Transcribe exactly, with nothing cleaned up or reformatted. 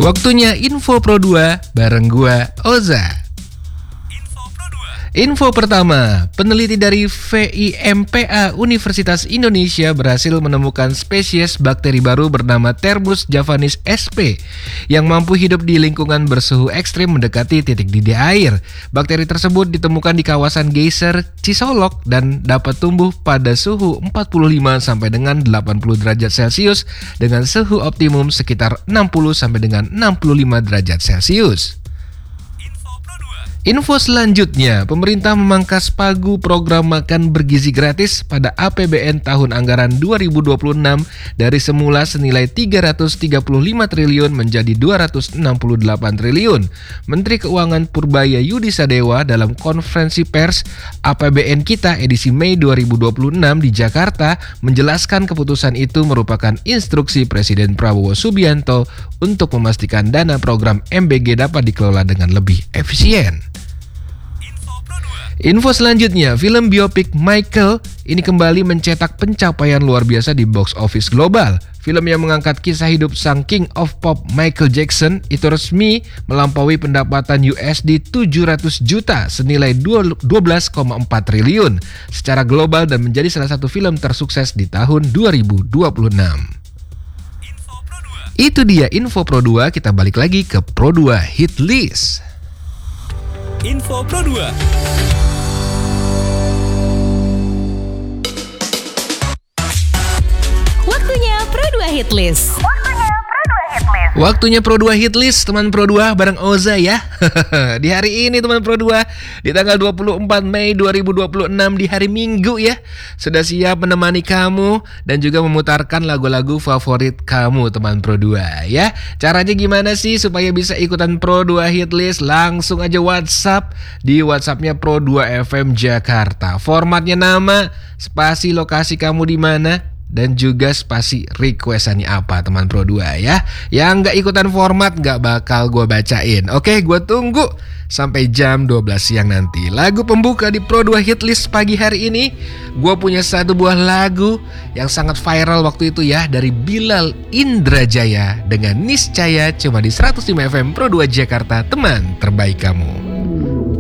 Waktunya Info Pro dua bareng gua Oza. Info pertama, peneliti dari V I M P A Universitas Indonesia berhasil menemukan spesies bakteri baru bernama Thermus javanis S P yang mampu hidup di lingkungan bersuhu ekstrim mendekati titik didih air. Bakteri tersebut ditemukan di kawasan geyser Cisolok dan dapat tumbuh pada suhu empat puluh lima sampai dengan delapan puluh derajat Celcius dengan suhu optimum sekitar enam puluh sampai dengan enam puluh lima derajat Celcius. Info selanjutnya, pemerintah memangkas pagu program makan bergizi gratis pada A P B N tahun anggaran dua ribu dua puluh enam dari semula senilai tiga ratus tiga puluh lima triliun menjadi dua ratus enam puluh delapan triliun. Menteri Keuangan Purbaya Yudi Sadewa dalam konferensi pers A P B N Kita edisi Mei dua ribu dua puluh enam di Jakarta menjelaskan keputusan itu merupakan instruksi Presiden Prabowo Subianto untuk memastikan dana program M B G dapat dikelola dengan lebih efisien. Info selanjutnya, film biopik Michael ini kembali mencetak pencapaian luar biasa di box office global. Film yang mengangkat kisah hidup sang King of Pop Michael Jackson itu resmi melampaui pendapatan U S D tujuh ratus juta senilai dua belas koma empat triliun secara global dan menjadi salah satu film tersukses di tahun dua ribu dua puluh enam. Itu dia Info Pro dua, kita balik lagi ke Pro dua Hit List. Info Pro dua. Waktunya Pro dua Hit List. Waktunya Pro dua Hit List, teman Pro dua bareng Oza ya. Di hari ini teman Pro dua, di tanggal dua puluh empat Mei dua ribu dua puluh enam di hari Minggu ya. Sudah siap menemani kamu dan juga memutarkan lagu-lagu favorit kamu teman Pro dua ya. Caranya gimana sih supaya bisa ikutan Pro dua Hit List? Langsung aja WhatsApp di WhatsAppnya Pro dua F M Jakarta. Formatnya nama, spasi lokasi kamu di mana, dan juga spasi requestannya apa teman Pro dua ya. Yang gak ikutan format gak bakal gue bacain. Oke, gue tunggu sampai jam dua belas siang nanti. Lagu pembuka di Pro dua Hit List pagi hari ini, gue punya satu buah lagu yang sangat viral waktu itu ya, dari Bilal Indrajaya dengan Niscaya, cuma di seratus lima F M Pro dua Jakarta, teman terbaik kamu.